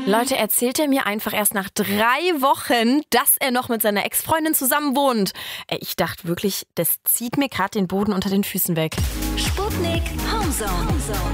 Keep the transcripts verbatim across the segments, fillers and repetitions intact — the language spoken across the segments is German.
Leute, erzählt er mir einfach erst nach drei Wochen, dass er noch mit seiner Ex-Freundin zusammen wohnt. Ey, ich dachte wirklich, das zieht mir gerade den Boden unter den Füßen weg. Sputnik Homezone.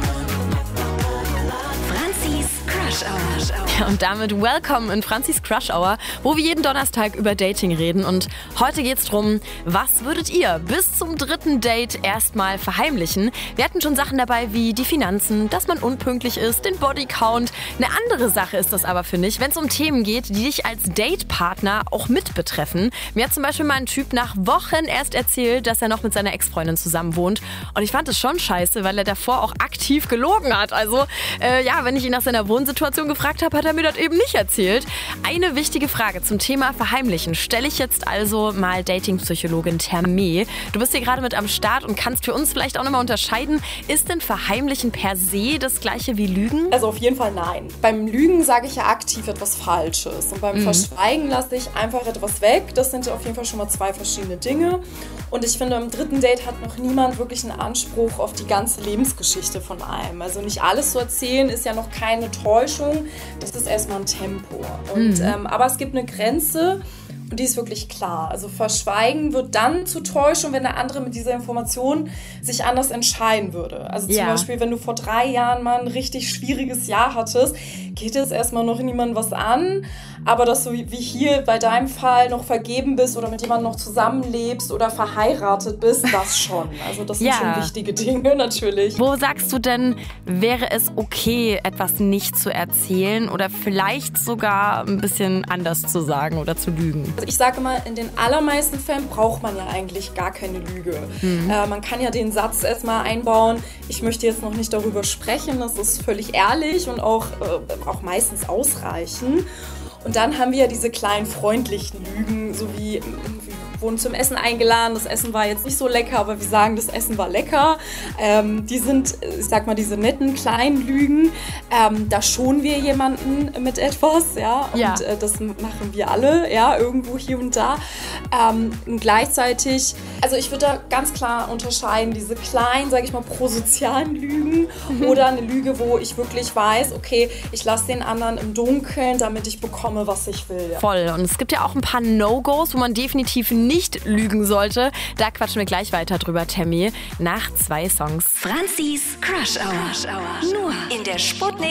Franzis Crush Hour. Ja, und damit welcome in Franzis Crush Hour, wo wir jeden Donnerstag über Dating reden. Und heute geht's drum, was würdet ihr bis zum dritten Date erstmal verheimlichen? Wir hatten schon Sachen dabei wie die Finanzen, dass man unpünktlich ist, den Bodycount. Eine andere Sache ist das aber, finde ich, wenn es um Themen geht, die dich als Datepartner auch mit betreffen. Mir hat zum Beispiel mal ein Typ nach Wochen erst erzählt, dass er noch mit seiner Ex-Freundin zusammen wohnt. Und ich fand es schon scheiße, weil er davor auch aktiv gelogen hat. Also, äh, ja, wenn ich ihn nach seiner Wohnsituation gefragt habe, hat er mir das eben nicht erzählt. Eine wichtige Frage zum Thema Verheimlichen stelle ich jetzt also mal Datingpsychologin Terme. Du bist hier gerade mit am Start und kannst für uns vielleicht auch nochmal unterscheiden, ist denn Verheimlichen per se das gleiche wie Lügen? Also auf jeden Fall nein. Beim Lügen sage ich ja aktiv etwas Falsches und beim mhm. Verschweigen lasse ich einfach etwas weg. Das sind ja auf jeden Fall schon mal zwei verschiedene Dinge. Und ich finde, im dritten Date hat noch niemand wirklich einen Anspruch auf die ganze Lebensgeschichte von einem. Also nicht alles zu erzählen ist ja noch keine Täuschung. Das ist erstmal ein Tempo. Und, mhm. ähm, aber es gibt eine Grenze und die ist wirklich klar. Also Verschweigen wird dann zu Täuschung, wenn der andere mit dieser Information sich anders entscheiden würde. Also zum ja. Beispiel, wenn du vor drei Jahren mal ein richtig schwieriges Jahr hattest, geht es erstmal noch niemandem was an. Aber dass du wie hier bei deinem Fall noch vergeben bist oder mit jemandem noch zusammenlebst oder verheiratet bist, das schon. Also das sind ja. schon wichtige Dinge natürlich. Wo sagst du denn, wäre es okay, etwas nicht zu erzählen oder vielleicht sogar ein bisschen anders zu sagen oder zu lügen? Also ich sage mal, in den allermeisten Fällen braucht man ja eigentlich gar keine Lüge. Mhm. Äh, man kann ja den Satz erstmal einbauen, ich möchte jetzt noch nicht darüber sprechen, das ist völlig ehrlich und auch, äh, auch meistens ausreichend. Und dann haben wir ja diese kleinen freundlichen Lügen, so wie wir wurden zum Essen eingeladen, das Essen war jetzt nicht so lecker, aber wir sagen, das Essen war lecker. Ähm, die sind, ich sag mal, diese netten kleinen Lügen, ähm, da schonen wir jemanden mit etwas, ja, und ja. äh, das machen wir alle, ja, irgendwo hier und da. Ähm, und gleichzeitig, also ich würde da ganz klar unterscheiden, diese kleinen, sage ich mal, prosozialen Lügen mhm. oder eine Lüge, wo ich wirklich weiß, okay, ich lasse den anderen im Dunkeln, damit ich bekomme, was ich will. Ja. Voll. Und es gibt ja auch ein paar No-Gos, wo man definitiv nicht lügen sollte. Da quatschen wir gleich weiter drüber, Terme, nach zwei Songs. Franzis Crush Hour. Nur in der Sputnik